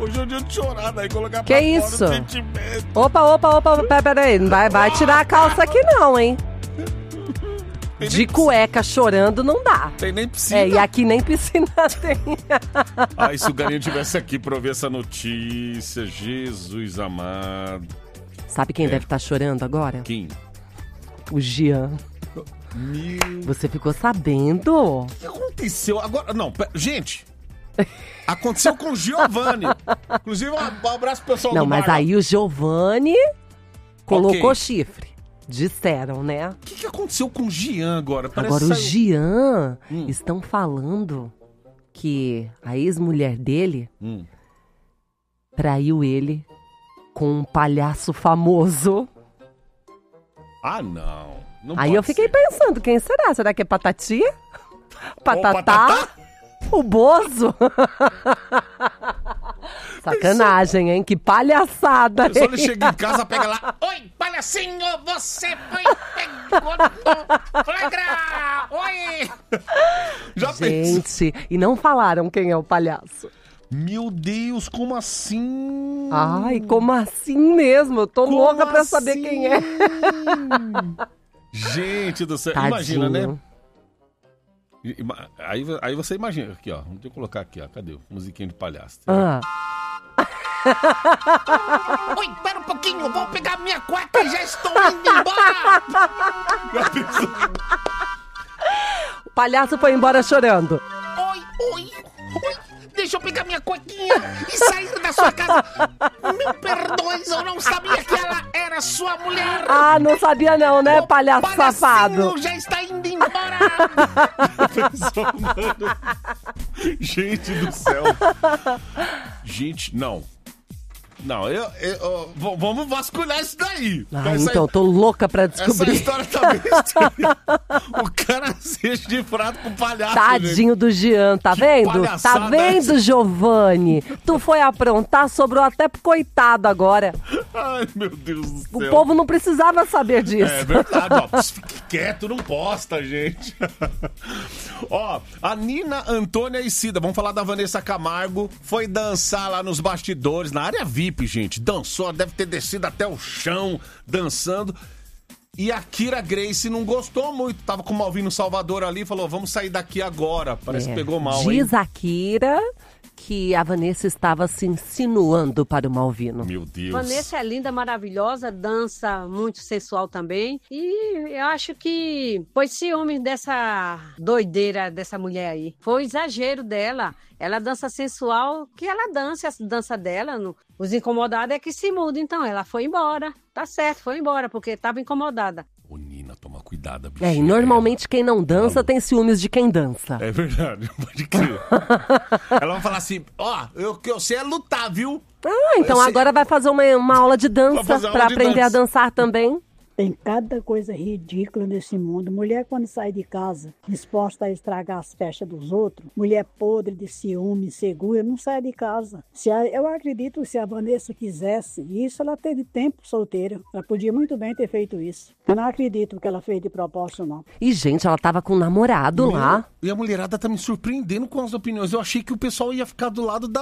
Hoje é o dia de chorar, daí colocar Que pra isso? fora o sentimento. Opa, peraí. Não vai tirar a calça aqui não, hein? De cueca chorando não dá. Tem nem piscina. E aqui nem piscina tem. Ai, se o Galinho tivesse aqui pra ouvir essa notícia, Jesus amado. Sabe quem deve estar chorando agora? Quem? O Jean. Você ficou sabendo? O que aconteceu agora? Não, gente... Aconteceu com o Giovanni. Inclusive, um abraço pro pessoal do Não, mas bar. aí o Giovanni colocou Ok. chifre. Disseram, né? O que aconteceu com o Jean agora? Agora o Jean estão falando que a ex-mulher dele traiu ele com um palhaço famoso. Ah, não. Aí eu fiquei pensando, quem será? Será que é Patati? Patatá? Patatá? O Bozo? Sacanagem, hein? Que palhaçada, Só ele hein? chega em casa, pega lá. Oi, palhacinho, você foi pegou no flagra. Oi. Já pensou? Gente, e não falaram quem é o palhaço. Meu Deus, como assim? Ai, como assim mesmo? Eu tô Como louca pra saber assim? quem é. Gente do céu, Tadinho. imagina, né? Aí você imagina, aqui ó, deixa eu colocar aqui ó, cadê? Musiquinha de palhaço. Ah. Oi, pera um pouquinho, vou pegar minha cueca e já estou indo embora. O palhaço foi embora chorando. Oi, deixa eu pegar minha cuequinha e sair da sua casa. Me perdoe, eu não sabia que ela era sua mulher. Ah, não sabia não, né, palhaço safado? Já está indo embora. Mano? Gente do céu. Gente, não. Não, vamos vasculhar isso daí. Ah, então, tô louca pra Essa descobrir. história tá bem estranha. O cara ser chifrado com palhaço. Tadinho do Jean, tá Que vendo? Tá palhaçada vendo, Giovanni? Tu foi aprontar, sobrou até pro coitado agora. Gente. Ai, meu Deus do céu. O povo não precisava saber disso. É verdade, ó. Fique quieto, não posta, gente. Ó, a Nina, Antônia e Cida, vamos falar da Vanessa Camargo, foi dançar lá nos bastidores, na área VIP, gente. Dançou, deve ter descido até o chão, dançando. E a Kira Grace não gostou muito. Tava com o Malvino Salvador ali, falou, vamos sair daqui agora. Parece que pegou mal, hein? Diz a Kira que a Vanessa estava se insinuando para o Malvino. Meu Deus. Vanessa é linda, maravilhosa, dança muito sensual também. E eu acho que foi ciúme dessa doideira dessa mulher aí. Foi o exagero dela. Ela dança sensual, que ela dança, a dança dela. Os incomodados é que se mudam. Então, ela foi embora. Tá certo, foi embora, porque estava incomodada. Ô, Nina, toma cuidado, bicho. E normalmente quem não dança tem ciúmes de quem dança. É verdade, pode crer. Ela vai falar assim, ó, o que eu sei é lutar, viu? Ah, então Eu sei- agora vai fazer uma aula de Vai dança fazer aula pra de aprender dança. a dançar também. Tem cada coisa ridícula nesse mundo. Mulher, quando sai de casa, disposta a estragar as festas dos outros, mulher podre de ciúme, insegura, não sai de casa. Eu acredito que se a Vanessa quisesse isso, ela teve tempo solteira. Ela podia muito bem ter feito isso. Eu não acredito que ela fez de propósito, não. E, gente, ela tava com um namorado lá. E a mulherada tá me surpreendendo com as opiniões. Eu achei que o pessoal ia ficar do lado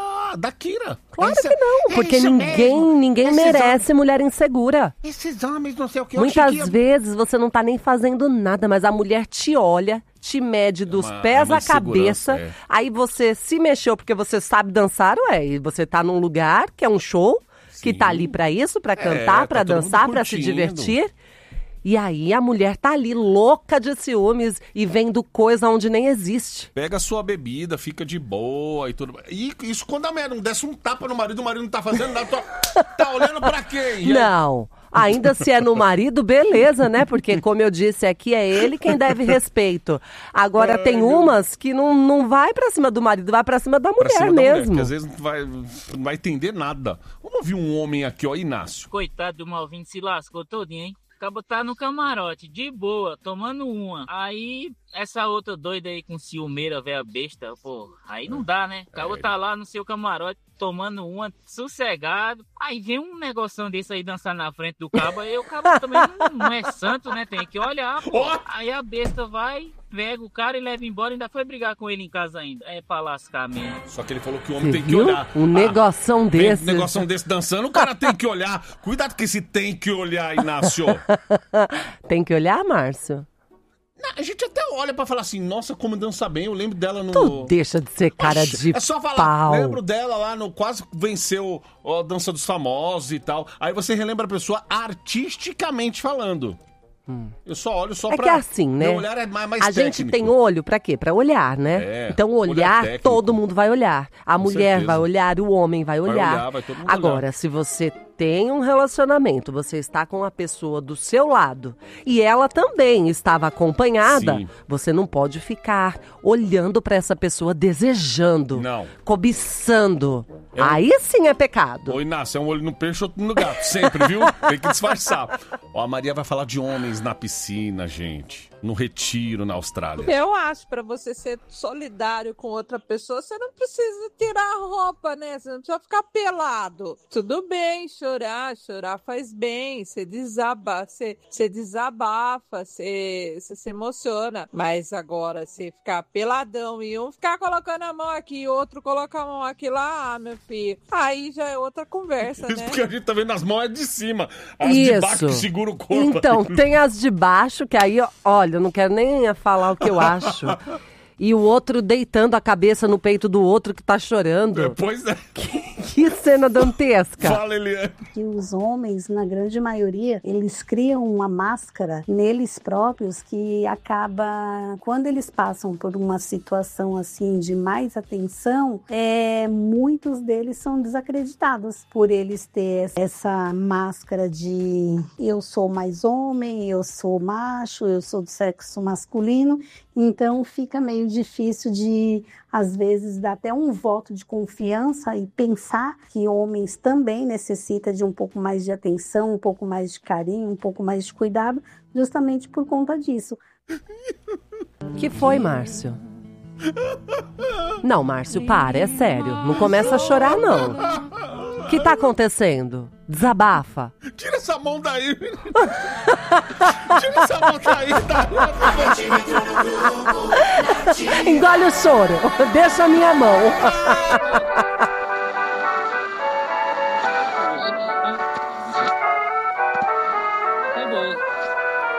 da Kira. Claro Esse- que não, porque isso ninguém Esses merece mulher insegura. Esses homens, não sei o que. eu achei Muitas que ia- vezes você não tá nem fazendo nada, mas a mulher te olha, te mede dos uma- pés é uma à cabeça, insegurança, aí você se mexeu porque você sabe dançar, ué, e você tá num lugar que é um show, que tá ali pra isso, pra cantar, pra tá todo mundo dançar, pra se curtindo. divertir. E aí a mulher tá ali louca de ciúmes e vendo coisa onde nem existe. Pega a sua bebida, fica de boa e tudo. E isso quando a mulher não desce um tapa no marido, o marido não tá fazendo nada, tá olhando pra quem? E aí- Não. Ainda se é no marido, beleza, né? Porque, como eu disse aqui, é ele quem deve respeito. Agora, tem umas que não vai pra cima do marido, vai pra cima da Pra mulher cima da mulher, mesmo. porque às vezes não vai entender nada. Vamos ouvir um homem aqui, ó, Inácio. Coitado do Malvino, se lascou todinho, hein? Acabou tá no camarote, de boa, tomando uma. Aí, essa outra doida aí com ciumeira, velha besta, pô, aí não dá, né? Acabou tá lá no seu camarote, tomando uma, sossegado. Aí vem um negocinho desse aí dançar na frente do cabo. Aí o cabo também não é santo, né? Tem que olhar, pô. Aí a besta vai, pega o cara e leva embora. Ainda foi brigar com ele em casa ainda. É pra lascar mesmo. Só que ele falou que o homem Você tem que viu? olhar. Um negoção desse. Um negoção desse dançando, o cara tem que olhar. Cuidado com esse tem que olhar, Inácio. Tem que olhar, Márcio? Não, a gente até olha pra falar assim, nossa, como dança bem. Eu lembro dela no... Tu deixa de ser cara de É só falar, pau. lembro dela lá no... Quase venceu a Dança dos Famosos e tal. Aí você relembra a pessoa artisticamente falando. Eu só olho só É pra... que é assim, né? Meu olhar é mais A técnico. gente tem olho pra quê? Pra olhar, né? É, então olhar olhar, técnico. todo mundo vai olhar. A mulher certeza. vai olhar, o homem vai olhar. vai todo mundo Agora, olhar. se você tem um relacionamento, você está com a pessoa do seu lado e ela também estava acompanhada, Sim. você não pode ficar olhando pra essa pessoa desejando, Não. cobiçando. Aí sim é pecado. Ô, Inácio, é um olho no peixe, outro no gato. Sempre, viu? Tem que disfarçar. Ó, a Maria vai falar de homens na piscina, gente. No retiro na Austrália. Eu acho, pra você ser solidário com outra pessoa, você não precisa tirar a roupa, né? Você não precisa ficar pelado. Tudo bem, chorar faz bem, você desabafa, você se emociona. Mas agora, você ficar peladão e um ficar colocando a mão aqui e outro colocar a mão aqui lá, meu filho, aí já é outra conversa, Isso né? porque a gente tá vendo as mãos é de cima. As de baixo que segura o corpo. Então, tem as de baixo, que aí, olha, eu não quero nem falar o que eu acho. E o outro deitando a cabeça no peito do outro que tá chorando. Pois é. Que cena dantesca. Fala, Eliane. Que os homens, na grande maioria, eles criam uma máscara neles próprios que acaba, quando eles passam por uma situação assim de mais atenção, muitos deles são desacreditados por eles ter essa máscara de eu sou mais homem, eu sou macho, eu sou do sexo masculino. Então fica meio difícil de, às vezes, dar até um voto de confiança e pensar que homens também necessitam de um pouco mais de atenção, um pouco mais de carinho, um pouco mais de cuidado, justamente por conta disso. Que foi, Márcio? Não, Márcio, para, é sério. Não começa a chorar, não. O que tá acontecendo? Desabafa. Tira essa mão daí. Tira essa mão daí. Engole o choro. Deixa a minha mão.